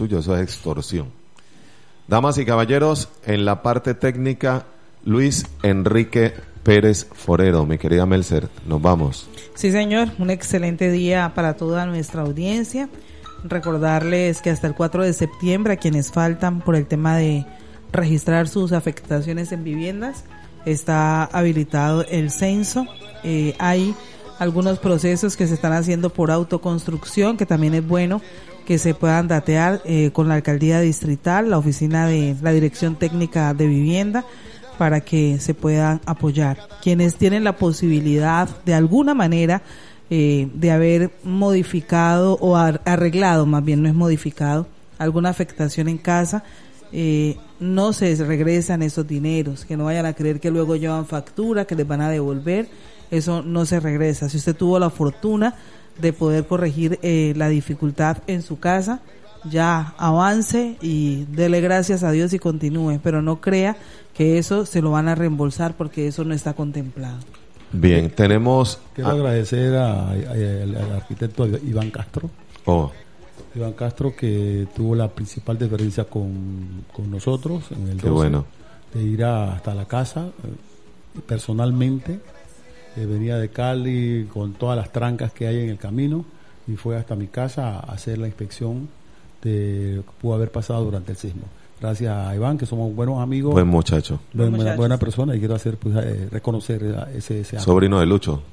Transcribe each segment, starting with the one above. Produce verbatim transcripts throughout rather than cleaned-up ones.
suyo, eso es extorsión. Damas y caballeros, en la parte técnica, Luis Enrique Pérez Forero. Mi querida Melser, nos vamos. Sí, señor, un excelente día para toda nuestra audiencia. Recordarles que hasta el cuatro de septiembre, a quienes faltan por el tema de registrar sus afectaciones en viviendas, está habilitado el censo. Eh, hay algunos procesos que se están haciendo por autoconstrucción, que también es bueno que se puedan datear eh, con la alcaldía distrital, la oficina de la Dirección Técnica de Vivienda, para que se puedan apoyar. Quienes tienen la posibilidad de alguna manera eh, de haber modificado o arreglado, más bien no es modificado, alguna afectación en casa, eh, no se regresan esos dineros, que no vayan a creer que luego llevan factura, que les van a devolver, eso no se regresa. Si usted tuvo la fortuna de poder corregir eh, la dificultad en su casa, ya avance y dele gracias a Dios y continúe, pero no crea que eso se lo van a reembolsar, porque eso no está contemplado. Bien, tenemos... Quiero a... agradecer a, a, al, al arquitecto Iván Castro. Oh. Iván Castro, que tuvo la principal deferencia con, con nosotros en el Qué doce, bueno. de ir a, hasta la casa eh, personalmente. Eh, venía de Cali con todas las trancas que hay en el camino y fue hasta mi casa a hacer la inspección de lo que pudo haber pasado durante el sismo. Gracias a Iván, que somos buenos amigos. Buen muchacho. Buen, buena, buena persona, y quiero hacer pues, eh, reconocer ese, ese acto. Sobrino de Lucho,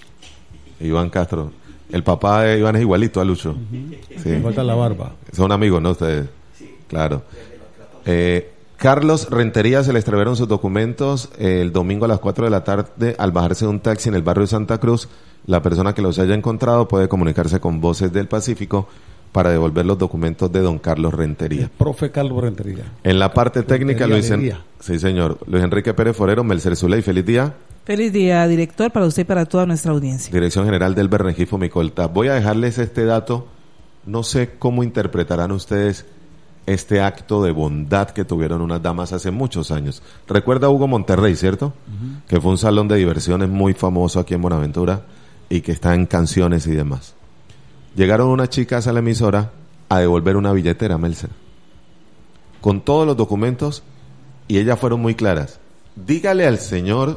Iván Castro. El papá de Iván es igualito a Lucho. Uh-huh. Sí. Me falta la barba. Son amigos, ¿no? Ustedes. Sí. Claro. Eh, Carlos Rentería, se le extraviaron sus documentos eh, el domingo a las cuatro de la tarde al bajarse de un taxi en el barrio de Santa Cruz. La persona que los haya encontrado puede comunicarse con Voces del Pacífico para devolver los documentos de don Carlos Rentería. El profe Carlos Rentería. En la parte Rentería, técnica, Luis en... Sí, señor. Luis Enrique Pérez Forero, Melcer Zuley, feliz día. Feliz día, director, para usted y para toda nuestra audiencia. Dirección General del Rengifo Micolta. Voy a dejarles este dato. No sé cómo interpretarán ustedes este acto de bondad que tuvieron unas damas hace muchos años. Recuerda a Hugo Monterrey, ¿cierto? Uh-huh. Que fue un salón de diversiones muy famoso aquí en Buenaventura y que está en canciones y demás. Llegaron unas chicas a la emisora a devolver una billetera, Melcer, con todos los documentos, y ellas fueron muy claras. Dígale al señor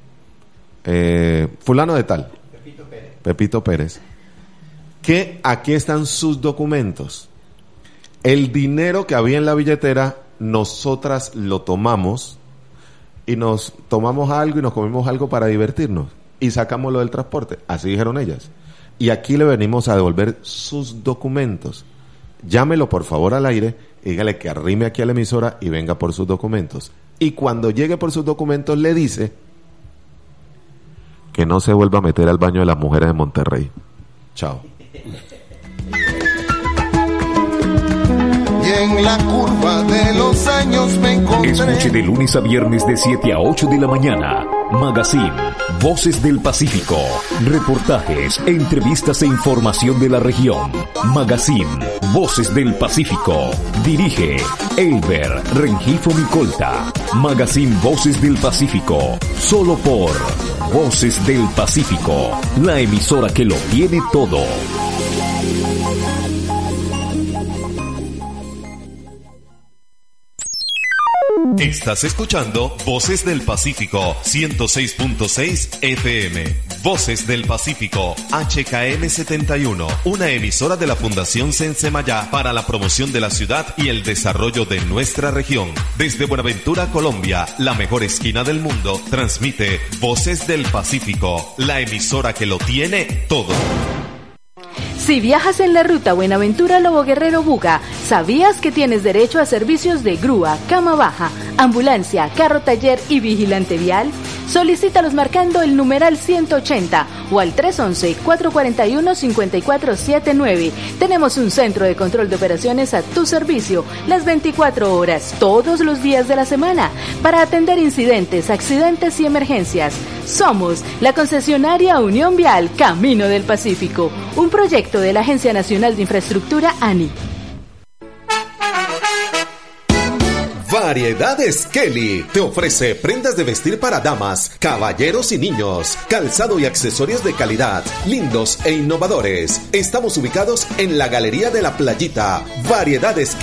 eh, fulano de tal, Pepito Pérez. Pepito Pérez, que aquí están sus documentos. El dinero que había en la billetera, nosotras lo tomamos y nos tomamos algo y nos comimos algo para divertirnos y sacamos lo del transporte. Así dijeron ellas. Y aquí le venimos a devolver sus documentos. Llámelo por favor al aire, dígale que arrime aquí a la emisora y venga por sus documentos. Y cuando llegue por sus documentos le dice que no se vuelva a meter al baño de las mujeres de Monterrey. Chao. Y en la curva de los años me encontré. Escuche de lunes a viernes de siete a ocho de la mañana. Magazine Voces del Pacífico. Reportajes, entrevistas e información de la región. Magazine Voces del Pacífico. Dirige Elber Rengifo Micolta. Magazine Voces del Pacífico. Solo por Voces del Pacífico. La emisora que lo tiene todo. Estás escuchando Voces del Pacífico ciento seis punto seis F M. Voces del Pacífico H K M setenta y uno, una emisora de la Fundación Sensemayá para la promoción de la ciudad y el desarrollo de nuestra región. Desde Buenaventura, Colombia, la mejor esquina del mundo, transmite Voces del Pacífico, la emisora que lo tiene todo. Si viajas en la ruta Buenaventura-Lobo Guerrero-Buga, ¿sabías que tienes derecho a servicios de grúa, cama baja, ambulancia, carro taller y vigilante vial? Solicítalos marcando el numeral ciento ochenta o al tres once, cuatro cuarenta y uno, cincuenta y cuatro setenta y nueve. Tenemos un centro de control de operaciones a tu servicio las veinticuatro horas, todos los días de la semana, para atender incidentes, accidentes y emergencias. Somos la concesionaria Unión Vial Camino del Pacífico, un proyecto de la Agencia Nacional de Infraestructura ANI. Variedades Kelly te ofrece prendas de vestir para damas, caballeros y niños, calzado y accesorios de calidad, lindos e innovadores. Estamos ubicados en la Galería de la Playita. Variedades Kelly.